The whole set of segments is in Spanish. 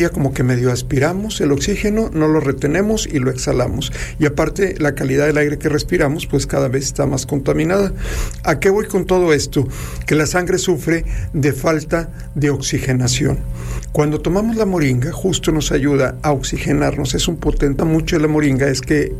como que medio aspiramos el oxígeno, no lo retenemos y lo exhalamos. Y aparte, la calidad del aire que respiramos, pues cada vez está más contaminada. ¿A qué voy con todo esto? Que la sangre sufre de falta de oxigenación. Cuando tomamos la moringa, justo nos ayuda a oxigenarnos. Es un potente mucho de la moringa, es que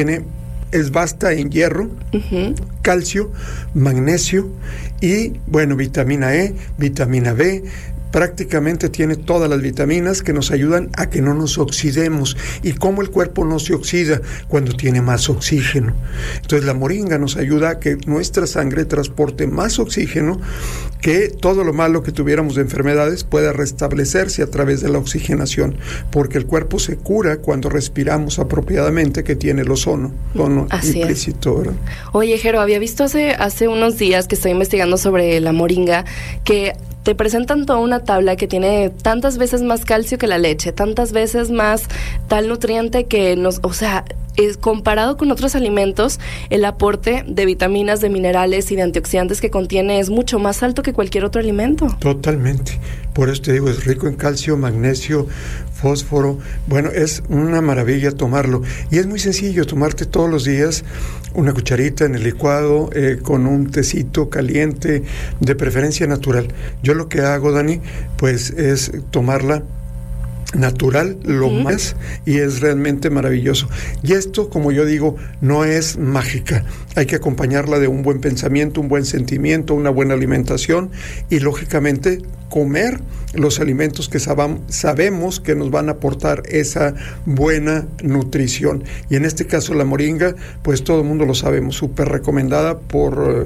es basta en hierro, calcio, magnesio y, bueno, vitamina E, vitamina B. Prácticamente tiene todas las vitaminas que nos ayudan a que no nos oxidemos. ¿Y cómo el cuerpo no se oxida? Cuando tiene más oxígeno. Entonces la moringa nos ayuda a que nuestra sangre transporte más oxígeno, que todo lo malo que tuviéramos de enfermedades pueda restablecerse a través de la oxigenación, porque el cuerpo se cura cuando respiramos apropiadamente, que tiene el ozono implícito, ¿verdad? Oye, Jero, había visto hace unos días que estoy investigando sobre la moringa, que te presentan toda una tabla que tiene tantas veces más calcio que la leche, tantas veces más tal nutriente que comparado con otros alimentos, el aporte de vitaminas, de minerales y de antioxidantes que contiene es mucho más alto que cualquier otro alimento. Totalmente. Por eso te digo, es rico en calcio, magnesio, fósforo. Bueno, es una maravilla tomarlo. Y es muy sencillo, tomarte todos los días una cucharita en el licuado, con un tecito caliente, de preferencia natural. Yo lo que hago, Dani, pues es tomarla natural, lo más, y es realmente maravilloso. Y esto, como yo digo, no es mágica. Hay que acompañarla de un buen pensamiento, un buen sentimiento, una buena alimentación y, lógicamente, comer los alimentos que sabemos que nos van a aportar esa buena nutrición. Y en este caso la moringa, pues todo el mundo lo sabemos, súper recomendada por,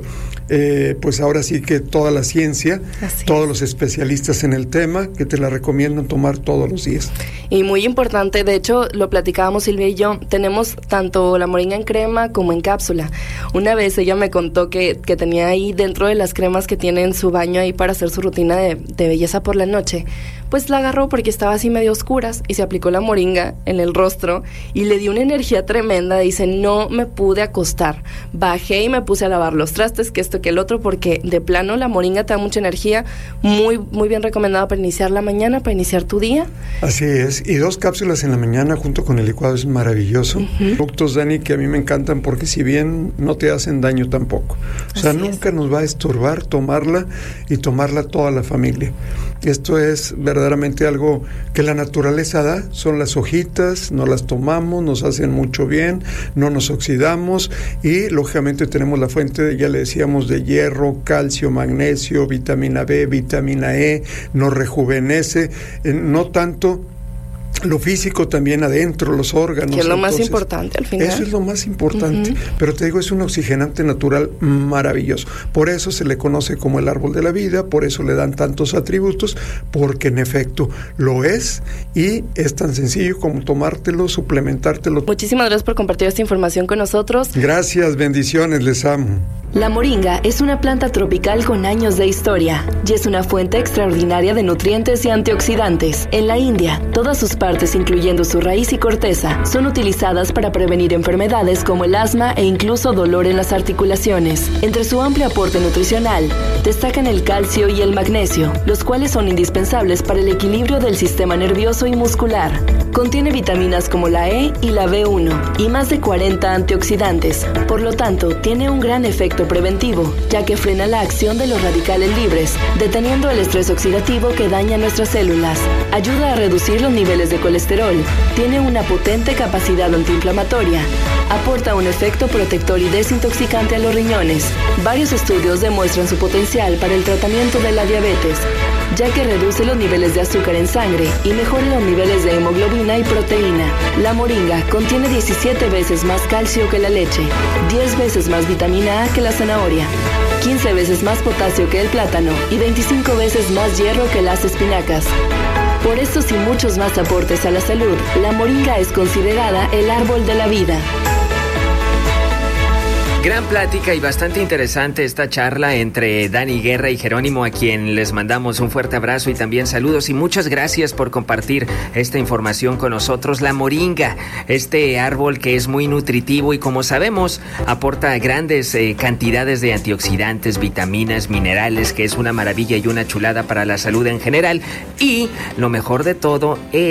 pues ahora sí que toda la ciencia, todos los especialistas en el tema, que te la recomiendan tomar todos los días. Y muy importante, de hecho, lo platicábamos Silvia y yo, tenemos tanto la moringa en crema como en cápsula. Una vez ella me contó que tenía ahí dentro de las cremas que tiene en su baño ahí para hacer su rutina de belleza por la noche, pues la agarró porque estaba así medio oscuras y se aplicó la moringa en el rostro y le dio una energía tremenda. Dice, no me pude acostar, bajé y me puse a lavar los trastes, que esto que el otro, porque de plano la moringa te da mucha energía, muy, muy bien recomendado para iniciar la mañana, para iniciar tu día. Así es, y 2 cápsulas en la mañana junto con el licuado es maravilloso. Productos, Dani, que a mí me encantan porque si bien no te hacen daño tampoco. O sea, nunca nos va a estorbar tomarla y tomarla toda la familia. Esto es verdaderamente algo que la naturaleza da, son las hojitas, nos las tomamos, nos hacen mucho bien, no nos oxidamos y lógicamente tenemos la fuente, ya le decíamos, de hierro, calcio, magnesio, vitamina B, vitamina E, nos rejuvenece, no tanto lo físico, también adentro, los órganos. Que es lo más importante al final. Eso es lo más importante. Pero te digo, es un oxigenante natural maravilloso. Por eso se le conoce como el árbol de la vida, por eso le dan tantos atributos, porque en efecto lo es y es tan sencillo como tomártelo, suplementártelo. Muchísimas gracias por compartir esta información con nosotros. Gracias, bendiciones, les amo. La moringa es una planta tropical con años de historia y es una fuente extraordinaria de nutrientes y antioxidantes. En la India, todas sus partes, incluyendo su raíz y corteza, son utilizadas para prevenir enfermedades como el asma e incluso dolor en las articulaciones. Entre su amplio aporte nutricional, destacan el calcio y el magnesio, los cuales son indispensables para el equilibrio del sistema nervioso y muscular. Contiene vitaminas como la E y la B1 y más de 40 antioxidantes. Por lo tanto, tiene un gran efecto preventivo, ya que frena la acción de los radicales libres, deteniendo el estrés oxidativo que daña nuestras células. Ayuda a reducir los niveles de colesterol. Tiene una potente capacidad antiinflamatoria. Aporta un efecto protector y desintoxicante a los riñones. Varios estudios demuestran su potencial para el tratamiento de la diabetes, ya que reduce los niveles de azúcar en sangre y mejora los niveles de hemoglobina y proteína. La moringa contiene 17 veces más calcio que la leche, 10 veces más vitamina A que la zanahoria, 15 veces más potasio que el plátano y 25 veces más hierro que las espinacas. Por estos y muchos más aportes a la salud, la moringa es considerada el árbol de la vida. Gran plática y bastante interesante esta charla entre Dani Guerra y Jerónimo, a quien les mandamos un fuerte abrazo y también saludos y muchas gracias por compartir esta información con nosotros. La moringa, este árbol que es muy nutritivo y, como sabemos, aporta grandes cantidades de antioxidantes, vitaminas, minerales, que es una maravilla y una chulada para la salud en general. Y lo mejor de todo es